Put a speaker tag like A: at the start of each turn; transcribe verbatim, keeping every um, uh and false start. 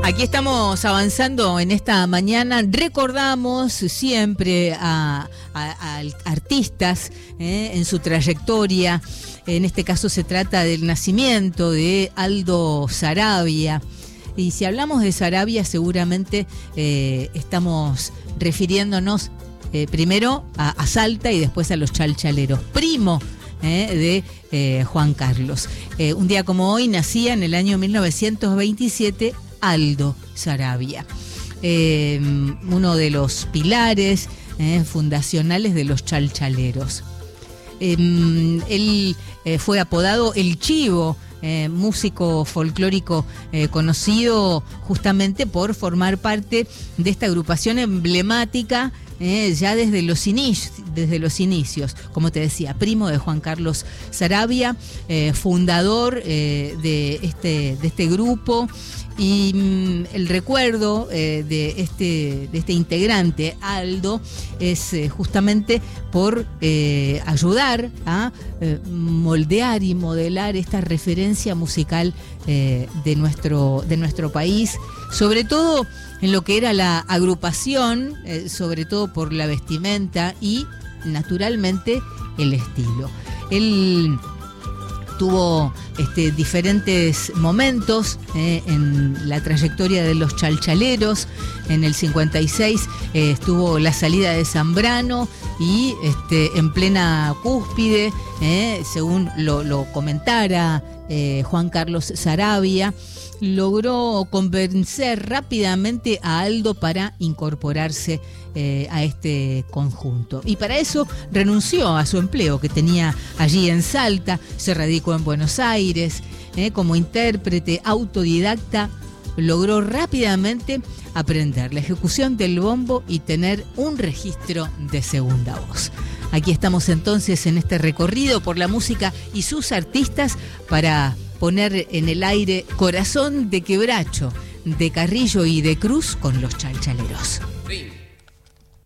A: Aquí estamos avanzando en esta mañana. Recordamos siempre a, a, a artistas eh, en su trayectoria. En este caso se trata del nacimiento de Aldo Saravia. Y si hablamos de Saravia, seguramente eh, estamos refiriéndonos eh, primero a, a Salta y después a los chalchaleros. Primo eh, de eh, Juan Carlos. Eh, un día como hoy nacía en el año mil novecientos veintisiete Aldo Saravia, eh, uno de los pilares eh, fundacionales de los chalchaleros. Eh, él eh, fue apodado El Chivo, eh, músico folclórico eh, conocido justamente por formar parte de esta agrupación emblemática eh, ya desde los, inicios, desde los inicios, como te decía, primo de Juan Carlos Saravia, eh, fundador eh, de, este, de este grupo. Y mm, el recuerdo eh, de, este, de este integrante, Aldo, es eh, justamente por eh, ayudar a eh, moldear y modelar esta referencia musical eh, de, nuestro, de nuestro país, sobre todo en lo que era la agrupación, eh, sobre todo por la vestimenta y, naturalmente, el estilo. Él tuvo este, diferentes momentos eh, en la trayectoria de los chalchaleros. En el cincuenta y seis eh, estuvo la salida de Zambrano y este, en plena cúspide, eh, según lo, lo comentara eh, Juan Carlos Saravia, logró convencer rápidamente a Aldo para incorporarse eh, a este conjunto. Y para eso renunció a su empleo que tenía allí en Salta, se radicó en Buenos Aires, eh, como intérprete autodidacta, logró rápidamente aprender la ejecución del bombo y tener un registro de segunda voz. Aquí estamos entonces en este recorrido por la música y sus artistas para poner en el aire Corazón de Quebracho, de Carrillo y de Cruz con los chalchaleros.
B: Sí.